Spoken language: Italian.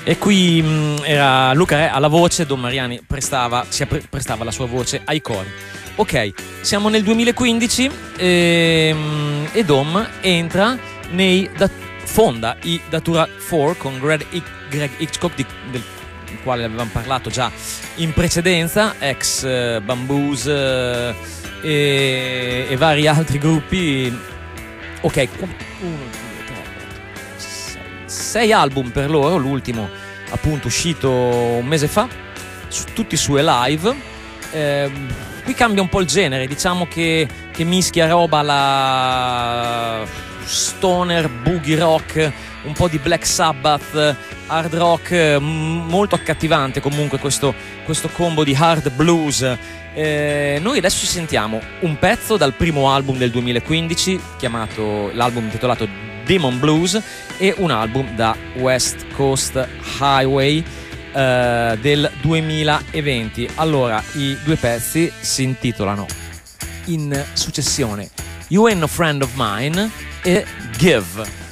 E qui era Luca Re alla voce, Dom Mariani prestava la sua voce ai cori. Ok, siamo nel 2015 e Dom entra fonda i Datura 4 con Greg Hitchcock, del quale avevamo parlato già in precedenza, ex Bamboos e vari altri gruppi. Ok, 6 album per loro, l'ultimo appunto uscito un mese fa, tutti su live. Qui cambia un po' il genere, diciamo che mischia roba alla stoner, boogie rock, un po' di Black Sabbath, hard rock, molto accattivante comunque questo combo di hard blues. Noi adesso ci sentiamo un pezzo dal primo album del 2015, l'album intitolato Demon Blues, e un album da West Coast Highway del 2020. Allora, i due pezzi si intitolano in successione You Ain't No Friend of Mine e Give.